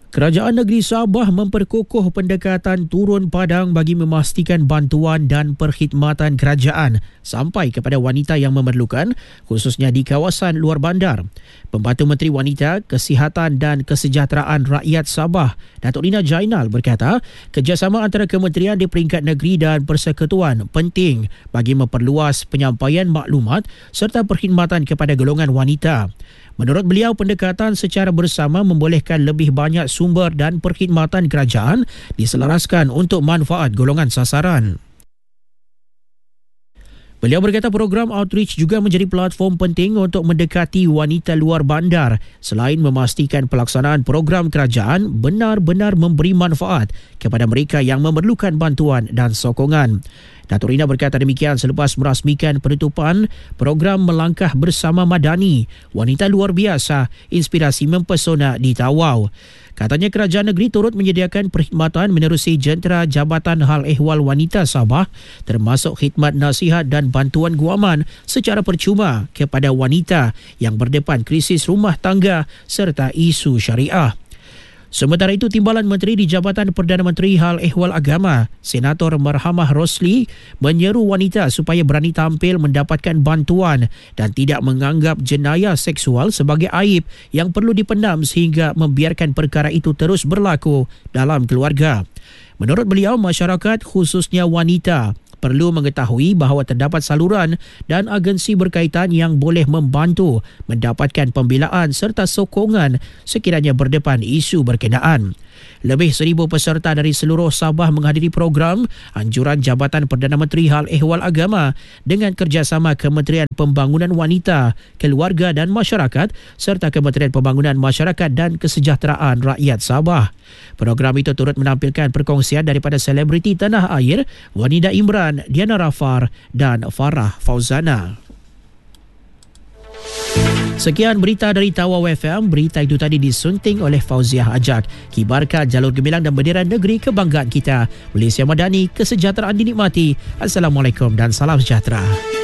Kerajaan Negeri Sabah memperkukuh pendekatan turun padang bagi memastikan bantuan dan perkhidmatan kerajaan sampai kepada wanita yang memerlukan, khususnya di kawasan luar bandar. Pembantu Menteri Wanita, Kesihatan dan Kesejahteraan Rakyat Sabah, Datuk Lina Jainal berkata, kerjasama antara kementerian di peringkat negeri dan persekutuan penting bagi memperluas penyampaian maklumat serta perkhidmatan kepada golongan wanita. Menurut beliau, pendekatan secara bersama membolehkan lebih banyak sumber dan perkhidmatan kerajaan diselaraskan untuk manfaat golongan sasaran. Beliau berkata program outreach juga menjadi platform penting untuk mendekati wanita luar bandar selain memastikan pelaksanaan program kerajaan benar-benar memberi manfaat kepada mereka yang memerlukan bantuan dan sokongan. Datuk Rina berkata demikian selepas merasmikan penutupan program Melangkah Bersama Madani, Wanita Luar Biasa, Inspirasi Mempesona di Tawau. Katanya kerajaan negeri turut menyediakan perkhidmatan menerusi jentera Jabatan Hal Ehwal Wanita Sabah termasuk khidmat nasihat dan bantuan guaman secara percuma kepada wanita yang berdepan krisis rumah tangga serta isu syariah. Sementara itu, Timbalan Menteri di Jabatan Perdana Menteri Hal Ehwal Agama, Senator Marhamah Rosli, menyeru wanita supaya berani tampil mendapatkan bantuan dan tidak menganggap jenayah seksual sebagai aib yang perlu dipendam sehingga membiarkan perkara itu terus berlaku dalam keluarga. Menurut beliau, masyarakat khususnya wanita perlu mengetahui bahawa terdapat saluran dan agensi berkaitan yang boleh membantu mendapatkan pembelaan serta sokongan sekiranya berdepan isu berkenaan. Lebih 1,000 peserta dari seluruh Sabah menghadiri program anjuran Jabatan Perdana Menteri Hal Ehwal Agama dengan kerjasama Kementerian Pembangunan Wanita, Keluarga dan Masyarakat serta Kementerian Pembangunan Masyarakat dan Kesejahteraan Rakyat Sabah. Program itu turut menampilkan perkongsian daripada selebriti tanah air, Wanida Imran, Diana Rafar dan Farah Fauzana. Sekian berita dari Tawau FM. Berita itu tadi disunting oleh Fauziah Ajak. Kibarkan jalur gemilang dan bendera negeri kebanggaan kita. Malaysia Madani, kesejahteraan dinikmati. Assalamualaikum dan salam sejahtera.